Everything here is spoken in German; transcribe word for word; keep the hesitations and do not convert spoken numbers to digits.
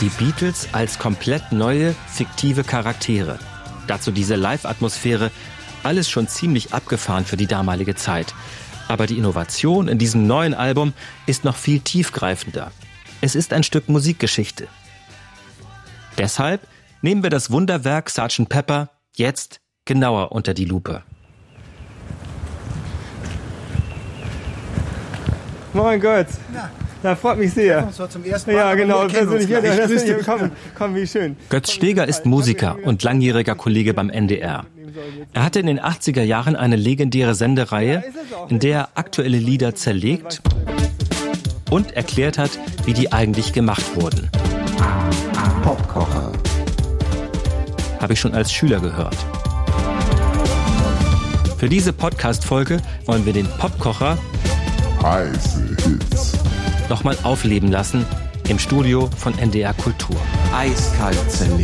Die Beatles als komplett neue, fiktive Charaktere. Dazu diese Live-Atmosphäre, alles schon ziemlich abgefahren für die damalige Zeit. Aber die Innovation in diesem neuen Album ist noch viel tiefgreifender. Es ist ein Stück Musikgeschichte. Deshalb nehmen wir das Wunderwerk Sergeant Pepper jetzt genauer unter die Lupe. Moin Götz. Ja. Ja, freut mich sehr. Das war zum ersten Mal. Ja, genau. Persönlich, Ja, persönlich, komm, komm, wie schön. Götz Steger ist Musiker und langjähriger Kollege beim N D R. Er hatte in den achtziger Jahren eine legendäre Sendereihe, in der er aktuelle Lieder zerlegt und erklärt hat, wie die eigentlich gemacht wurden. Popkocher. Habe ich schon als Schüler gehört. Für diese Podcast-Folge wollen wir den Popkocher Heiße Hits. nochmal aufleben lassen im Studio von N D R Kultur. Eiskalt zerlegt.